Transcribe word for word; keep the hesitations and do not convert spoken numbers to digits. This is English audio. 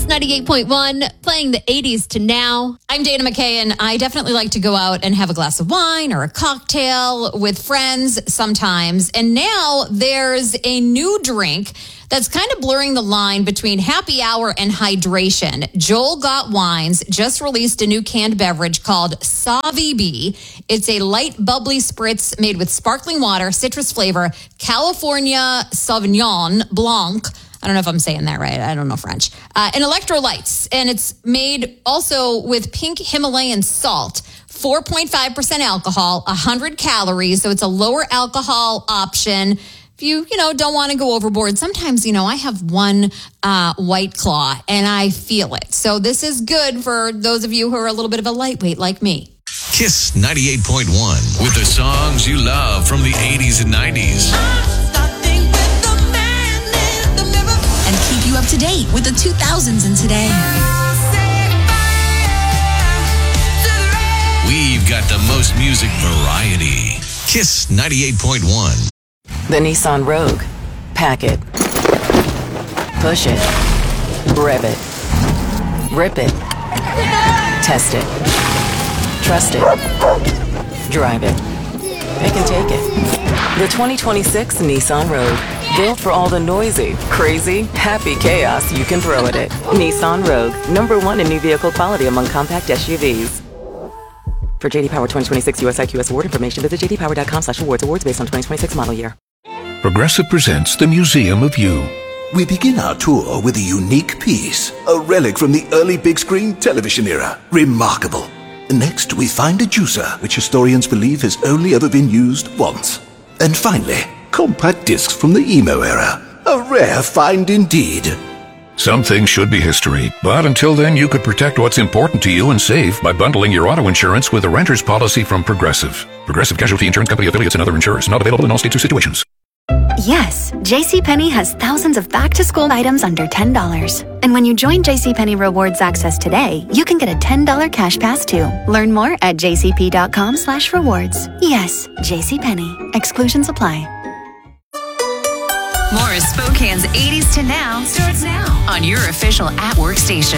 ninety-eight point one, playing the eighties to now. I'm Dana McKay, and I definitely like to go out and have a glass of wine or a cocktail with friends sometimes. And now there's a new drink that's kind of blurring the line between happy hour and hydration. Joel Got Wines just released a new canned beverage called Savi B. It's a light, bubbly spritz made with sparkling water, citrus flavor, California Sauvignon Blanc. I don't know if I'm saying that right. I don't know French. Uh, and electrolytes. And it's made also with pink Himalayan salt, four point five percent alcohol, one hundred calories. So it's a lower alcohol option. If you, you know, don't want to go overboard, sometimes, you know, I have one uh, White Claw and I feel it. So this is good for those of you who are a little bit of a lightweight like me. Kiss ninety-eight point one with the songs you love from the eighties and nineties. And keep you up to date with the two thousands and today. We've got the most music variety. Kiss ninety-eight point one. The Nissan Rogue. Pack it. Push it. Rev it. Rip it. Test it. Trust it. Drive it. Pick and take it. The twenty twenty-six Nissan Rogue. Built for all the noisy, crazy, happy chaos you can throw at it. Nissan Rogue. Number one in new vehicle quality among compact S U Vs. For J D Power twenty twenty-six U S I Q S award information, visit j d power dot com slash awards. Awards based on twenty twenty-six model year. Progressive presents the Museum of You. We begin our tour with a unique piece, a relic from the early big screen television era. Remarkable. Next, we find a juicer, which historians believe has only ever been used once. And finally, compact discs from the emo era. A rare find indeed. Some things should be history, but until then you could protect what's important to you and save by bundling your auto insurance with a renter's policy from Progressive. Progressive Casualty Insurance Company affiliates and other insurers. Not available in all states or situations. Yes, JCPenney has thousands of back-to-school items under ten dollars. And when you join JCPenney Rewards Access today, you can get a ten dollars cash pass too. Learn more at jcp.com slash rewards. Yes, JCPenney. Exclusions apply. More of Spokane's eighties to now starts now on your official at-work station.